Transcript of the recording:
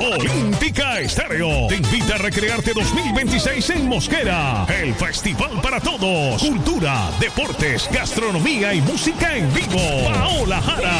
Olímpica Estéreo te invita a recrearte 2026 en Mosquera. El festival para todos. Cultura, deportes, gastronomía y música en vivo. Paola Jara,